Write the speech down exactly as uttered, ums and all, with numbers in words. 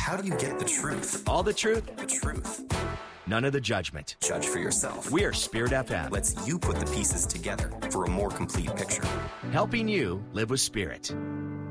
how do you get the truth? All the truth, The truth. none of the judgment. Judge for yourself. We are Spirit F M, Lets you put the pieces together for a more complete picture. helping you live with Spirit.